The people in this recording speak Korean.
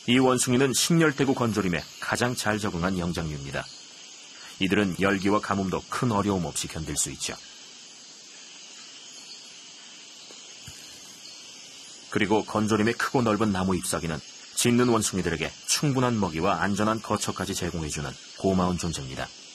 이 원숭이는 식열대구 건조림에 가장 잘 적응한 영장류입니다. 이들은 열기와 가뭄도 큰 어려움 없이 견딜 수 있죠. 그리고 건조림의 크고 넓은 나무 잎사귀는 짖는 원숭이들에게 충분한 먹이와 안전한 거처까지 제공해주는 고마운 존재입니다.